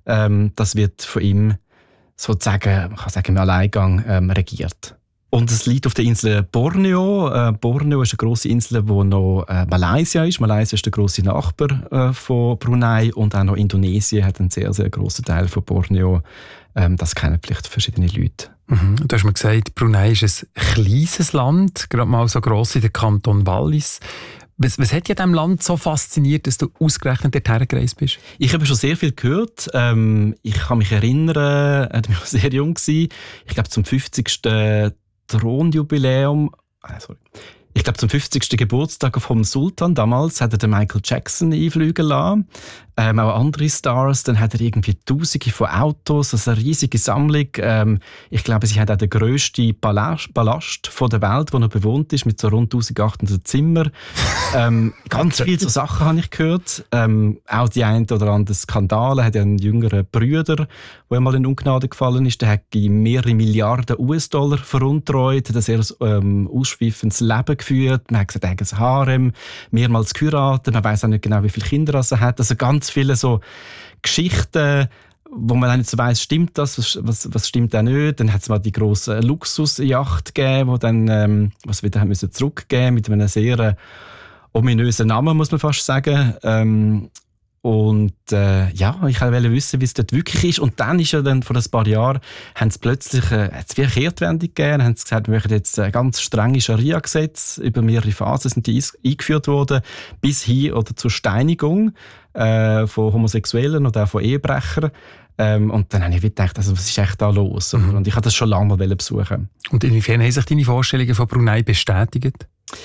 Das wird von ihm sozusagen, man kann sagen, im Alleingang regiert. Und es liegt auf der Insel Borneo. Borneo ist eine grosse Insel, wo noch Malaysia ist. Malaysia ist der grosse Nachbar von Brunei. Und auch noch Indonesien hat einen sehr, sehr grossen Teil von Borneo. Das kennen vielleicht verschiedene Leute. Mhm. Du hast mir gesagt, Brunei ist ein kleines Land, gerade mal so gross wie der Kanton Wallis. Was hat dich an diesem Land so fasziniert, dass du ausgerechnet dorthin gereist bist? Ich habe schon sehr viel gehört. Ich kann mich erinnern, ich war sehr jung. Ich glaube, zum 50. Thronjubiläum, ich glaube, zum 50. Geburtstag vom Sultan damals hat er den Michael Jackson einfliegen lassen. Auch andere Stars. Dann hat er irgendwie Tausende von Autos, also eine riesige Sammlung. Ich glaube, sie hat auch den grössten Palast der Welt, der noch bewohnt ist, mit so rund 1800 Zimmern. Ganz viele so Sachen habe ich gehört. Auch die ein oder andere Skandale. Er hat ja einen jüngeren Bruder, der einmal in Ungnade gefallen ist. Der hat mehrere Milliarden US-Dollar veruntreut, hat ein sehr ausschweifendes Leben geführt. Man hat gesagt, er hat ein Harem, mehrmals geheiratet. Man weiss auch nicht genau, wie viele Kinder er hat. Also ganz viele so Geschichten, wo man nicht so weiss, stimmt das, was stimmt auch nicht. Dann hat es mal die grosse Luxusjacht gegeben, die dann was wieder haben zurückgeben mit einem sehr ominösen Namen, muss man fast sagen. Ich wollte wissen, wie es dort wirklich ist. Und dann ist ja dann vor ein paar Jahren, haben sie plötzlich eine Kehrtwende gegeben, haben sie gesagt, wir möchten jetzt ein ganz strenges Scharia-Gesetz, über mehrere Phasen sind die eingeführt worden, bis hin oder zur Steinigung von Homosexuellen oder auch von Ehebrechern. Und dann habe ich gedacht, also, was ist echt da los? Mhm. Und ich wollte das schon lange mal besuchen. Und inwiefern haben sich deine Vorstellungen von Brunei bestätigt?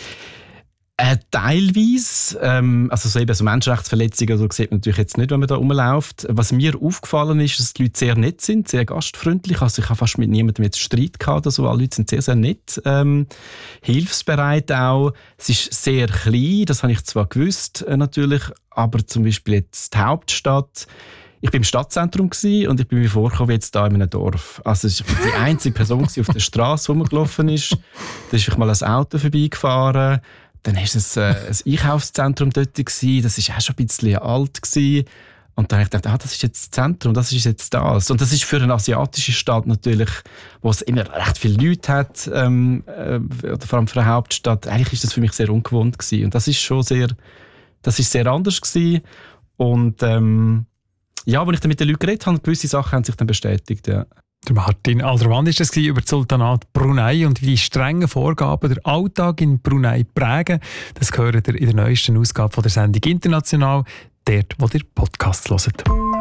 Teilweise. Also so Menschenrechtsverletzungen oder sieht man natürlich jetzt nicht, wenn man da rumläuft. Was mir aufgefallen ist, dass die Leute sehr nett sind, sehr gastfreundlich. Also ich habe fast mit niemandem jetzt Streit gehabt. Also alle Leute sind sehr, sehr nett. Hilfsbereit auch. Es ist sehr klein, das habe ich zwar gewusst natürlich, aber zum Beispiel jetzt die Hauptstadt. Ich war im Stadtzentrum und ich bin mir vorgekommen wie jetzt da in einem Dorf. Also ich war die einzige Person auf der Straße, die gelaufen ist. Da ist mal ein Auto vorbeigefahren. Dann war es ein Einkaufszentrum dort. Das war auch schon ein bisschen alt. Und dann habe ich gedacht, das ist jetzt das Zentrum, das ist jetzt das. Und das ist für eine asiatische Stadt natürlich, wo es immer recht viele Leute hat, oder vor allem für eine Hauptstadt. Eigentlich ist das für mich sehr ungewohnt gewesen. Und das ist schon sehr anders gewesen. Und als ich dann mit den Leuten geredet habe, gewisse Sachen haben sich dann bestätigt, ja. Der Martin Alderwand war das über das Sultanat Brunei und wie die strengen Vorgaben den Alltag in Brunei prägen. Das hört ihr in der neuesten Ausgabe von der Sendung «International», dort, wo ihr Podcasts hört.